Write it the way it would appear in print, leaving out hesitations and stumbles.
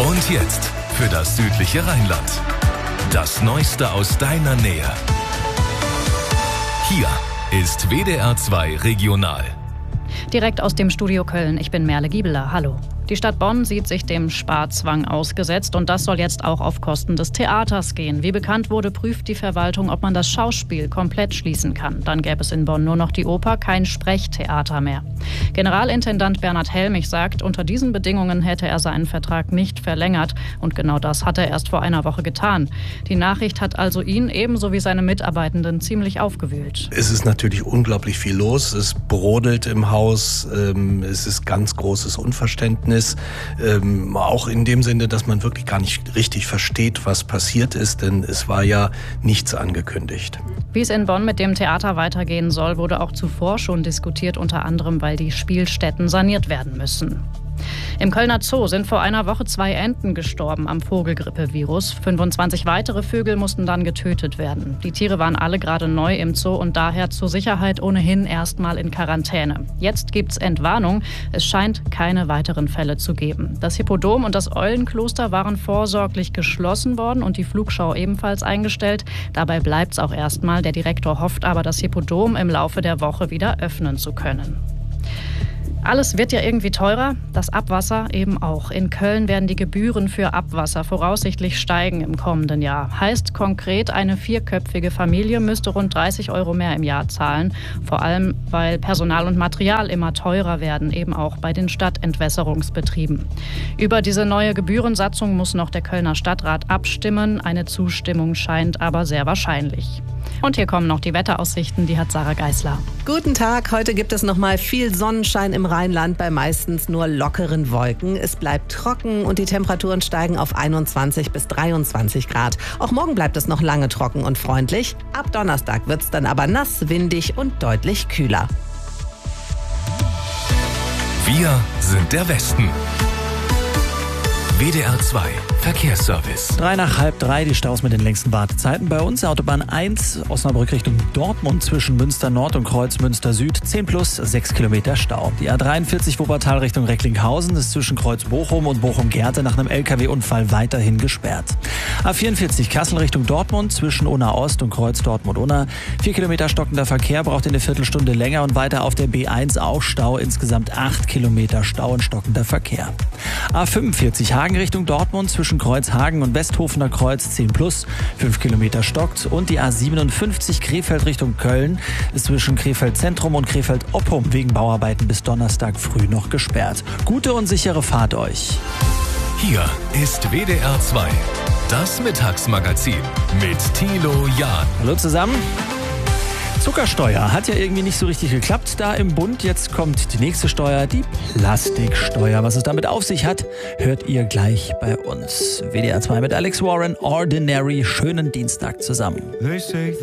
Und jetzt für das südliche Rheinland. Das Neueste aus deiner Nähe. Hier ist WDR 2 Regional. Direkt aus dem Studio Köln, ich bin Merle Giebeler. Hallo. Die Stadt Bonn sieht sich dem Sparzwang ausgesetzt und das soll jetzt auch auf Kosten des Theaters gehen. Wie bekannt wurde, prüft die Verwaltung, ob man das Schauspiel komplett schließen kann. Dann gäbe es in Bonn nur noch die Oper, kein Sprechtheater mehr. Generalintendant Bernhard Helmich sagt, unter diesen Bedingungen hätte er seinen Vertrag nicht verlängert und genau das hat er erst vor einer Woche getan. Die Nachricht hat also ihn ebenso wie seine Mitarbeitenden ziemlich aufgewühlt. Es ist natürlich unglaublich viel los, es brodelt im Haus, es ist ganz großes Unverständnis. Auch in dem Sinne, dass man wirklich gar nicht richtig versteht, was passiert ist, denn es war ja nichts angekündigt. Wie es in Bonn mit dem Theater weitergehen soll, wurde auch zuvor schon diskutiert, unter anderem, weil die Spielstätten saniert werden müssen. Im Kölner Zoo sind vor einer Woche 2 Enten gestorben am Vogelgrippevirus. 25 weitere Vögel mussten dann getötet werden. Die Tiere waren alle gerade neu im Zoo und daher zur Sicherheit ohnehin erstmal in Quarantäne. Jetzt gibt's Entwarnung. Es scheint keine weiteren Fälle zu geben. Das Hippodrom und das Eulenkloster waren vorsorglich geschlossen worden und die Flugschau ebenfalls eingestellt. Dabei bleibt's auch erstmal. Der Direktor hofft aber, das Hippodrom im Laufe der Woche wieder öffnen zu können. Alles wird ja irgendwie teurer, das Abwasser eben auch. In Köln werden die Gebühren für Abwasser voraussichtlich steigen im kommenden Jahr. Heißt konkret, eine 4-köpfige Familie müsste rund 30 € mehr im Jahr zahlen. Vor allem, weil Personal und Material immer teurer werden, eben auch bei den Stadtentwässerungsbetrieben. Über diese neue Gebührensatzung muss noch der Kölner Stadtrat abstimmen. Eine Zustimmung scheint aber sehr wahrscheinlich. Und hier kommen noch die Wetteraussichten, die hat Sarah Geisler. Guten Tag, heute gibt es noch mal viel Sonnenschein im Rheinland bei meistens nur lockeren Wolken. Es bleibt trocken und die Temperaturen steigen auf 21 bis 23 Grad. Auch morgen bleibt es noch lange trocken und freundlich. Ab Donnerstag wird es dann aber nass, windig und deutlich kühler. Wir sind der Westen. WDR 2 Verkehrsservice. 2:30, die Staus mit den längsten Wartezeiten bei uns. Autobahn 1, Osnabrück Richtung Dortmund zwischen Münster Nord und Kreuz Münster Süd. 10 plus 6 Kilometer Stau. Die A43 Wuppertal Richtung Recklinghausen ist zwischen Kreuz Bochum und Bochum-Gerte nach einem LKW-Unfall weiterhin gesperrt. A44 Kassel Richtung Dortmund zwischen Unna Ost und Kreuz Dortmund-Unna. 4 Kilometer stockender Verkehr, braucht eine Viertelstunde länger und weiter auf der B1 auch Stau. Insgesamt 8 Kilometer Stau und stockender Verkehr. A45 Hagen Richtung Dortmund zwischen Kreuzhagen und Westhofener Kreuz 10 plus, 5 Kilometer stockt und die A57 Krefeld Richtung Köln ist zwischen Krefeld Zentrum und Krefeld Oppum wegen Bauarbeiten bis Donnerstag früh noch gesperrt. Gute und sichere Fahrt euch. Hier ist WDR 2, das Mittagsmagazin mit Thilo Jahn. Hallo zusammen. Zuckersteuer hat ja irgendwie nicht so richtig geklappt da im Bund. Jetzt kommt die nächste Steuer, die Plastiksteuer. Was es damit auf sich hat, hört ihr gleich bei uns. WDR 2 mit Alex Warren, Ordinary. Schönen Dienstag zusammen.